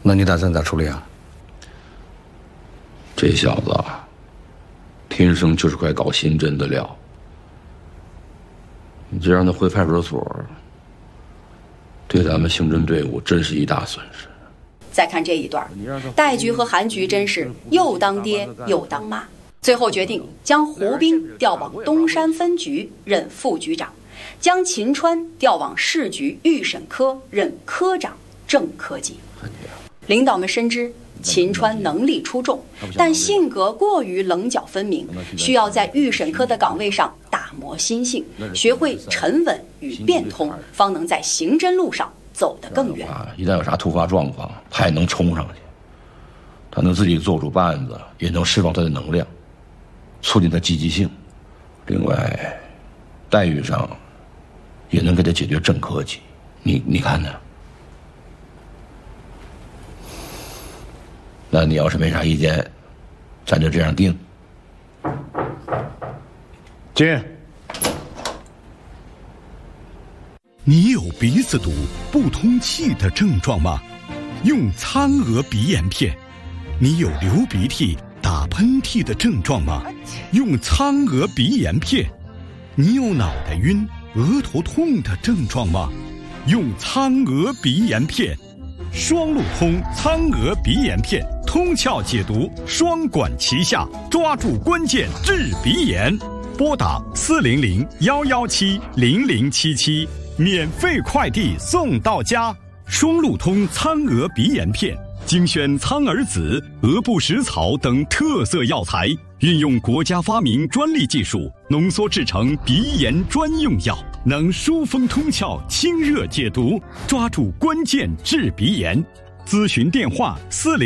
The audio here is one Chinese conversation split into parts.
那你打算咋处理啊？ 这小子啊，天生就是块搞刑侦的料。你这让他回派出所，对咱们刑侦队伍真是一大损失。 再看这一段，戴局和韩局真是又当爹又当妈，最后决定将胡兵调往东山分局任副局长，将秦川调往市局预审科任科长正科级。领导们深知秦川能力出众，但性格过于棱角分明，需要在预审科的岗位上打磨心性，学会沉稳与变通，方能在刑侦路上走得更远。 一旦有啥突发状况，他也能冲上去，他能自己做主办子，也能释放他的能量，促进他积极性。另外，待遇上也能给他解决正科级。你看呢？那你要是没啥意见，咱就这样定。 进。 你有鼻子堵、不通气的症状吗？用苍娥鼻炎片。你有流鼻涕、打喷嚏的症状吗？用苍娥鼻炎片。你有脑袋晕、额头痛的症状吗？用苍娥鼻炎片。双路通苍娥鼻炎片，通窍解毒，双管齐下，抓住关键治鼻炎。拨打400-117-0077，免费快递送到家。双路通苍娥鼻炎片，精选苍耳子、鹅不食草等特色药材，运用国家发明专利技术，浓缩制成鼻炎专用药，能疏风通窍、清热解毒，抓住关键治鼻炎。咨询电话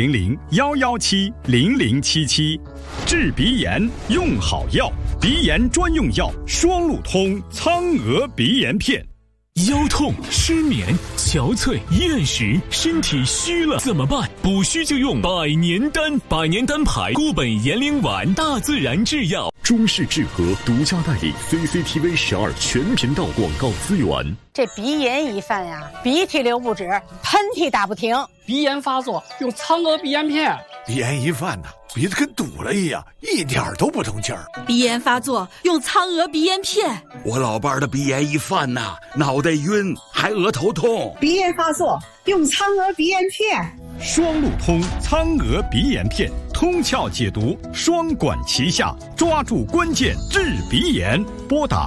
400-117-0077。治鼻炎用好药，鼻炎专用药双路通苍娥鼻炎片。 腰痛、失眠、憔悴、厌食，身体虚了怎么办？补虚就用百年丹，百年丹牌固本延龄丸，大自然制药。 中式治和独家代理 CCTV 12全频道广告资源。 这鼻炎一犯呀，鼻涕流不止，喷嚏打不停， 鼻炎发作用苍娥鼻炎片。 鼻炎一犯呢，鼻子跟堵了一样，一点都不通气儿。 鼻炎发作用苍娥鼻炎片。 我老伴儿的鼻炎一犯呐，脑袋晕，还额头痛。 鼻炎发作用苍娥鼻炎片。 双路通苍娥鼻炎片，通窍解毒，双管齐下，抓住关键治鼻炎。拨打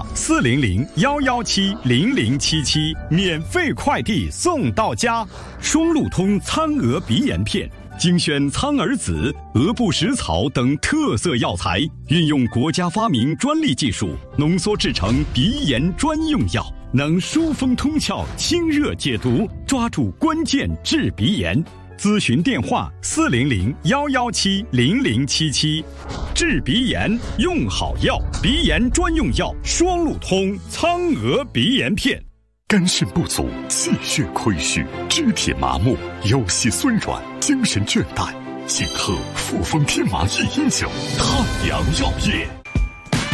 400-117-0077，免费快递送到家。双路通苍娥鼻炎片，精选苍耳子、鹅不食草等特色药材，运用国家发明专利技术，浓缩制成鼻炎专用药，能疏风通窍、清热解毒，抓住关键治鼻炎。咨询电话400-117-0077。治鼻炎用好药，鼻炎专用药双路通苍娥鼻炎片。 肝肾不足、气血亏虚、肢体麻木、腰膝酸软、精神倦怠，请喝复方天麻119太阳药业。